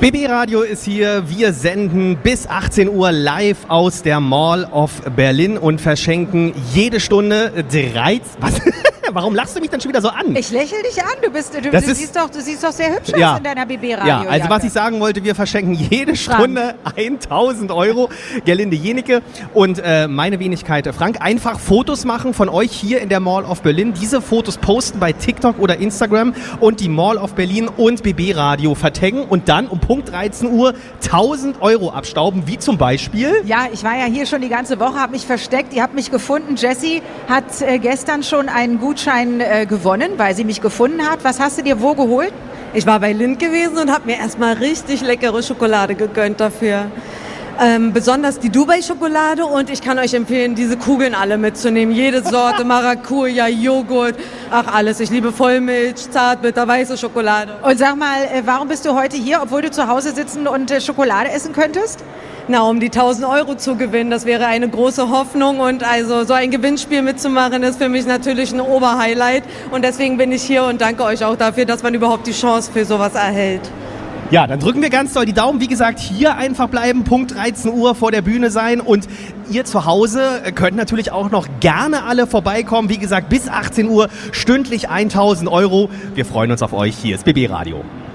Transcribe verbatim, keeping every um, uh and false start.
B B Radio ist hier. Wir senden bis achtzehn Uhr live aus der Mall of Berlin und verschenken jede Stunde dreizehn... Was? Warum lachst du mich dann schon wieder so an? Ich lächle dich an. Du, bist, du, du, ist, siehst, doch, du siehst doch sehr hübsch ja, aus in deiner B B-Radio. Ja, also was ich sagen wollte, wir verschenken jede Stunde tausend Euro. Gerlinde Jenecke und äh, meine Wenigkeit Frank. Einfach Fotos machen von euch hier in der Mall of Berlin. Diese Fotos posten bei TikTok oder Instagram und die Mall of Berlin und B B-Radio vertaggen und dann um Punkt dreizehn Uhr tausend Euro abstauben, wie zum Beispiel... Ja, ich war ja hier schon die ganze Woche, habe mich versteckt. Ihr habt mich gefunden. Jessie hat äh, gestern schon einen Gutschein äh, gewonnen, weil sie mich gefunden hat. Was hast du dir wo geholt? Ich war bei Lindt gewesen und habe mir erstmal richtig leckere Schokolade gegönnt dafür. Ähm, besonders die Dubai-Schokolade und ich kann euch empfehlen, diese Kugeln alle mitzunehmen. Jede Sorte, Maracuja, Joghurt, ach alles. Ich liebe Vollmilch, Zartbitter, weiße Schokolade. Und sag mal, äh, warum bist du heute hier, obwohl du zu Hause sitzen und äh, Schokolade essen könntest? Na, um die tausend Euro zu gewinnen, das wäre eine große Hoffnung und also so ein Gewinnspiel mitzumachen ist für mich natürlich ein Oberhighlight und deswegen bin ich hier und danke euch auch dafür, dass man überhaupt die Chance für sowas erhält. Ja, dann drücken wir ganz doll die Daumen. Wie gesagt, hier einfach bleiben, Punkt dreizehn Uhr vor der Bühne sein und ihr zu Hause könnt natürlich auch noch gerne alle vorbeikommen. Wie gesagt, bis achtzehn Uhr stündlich tausend Euro. Wir freuen uns auf euch. Hier ist B B Radio.